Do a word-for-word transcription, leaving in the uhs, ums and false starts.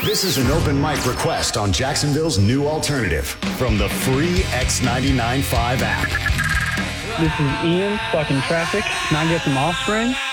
This is an open mic request on Jacksonville's new alternative from the free X ninety-nine point five app. This is Ian stuck in traffic. Can I get some Offspring?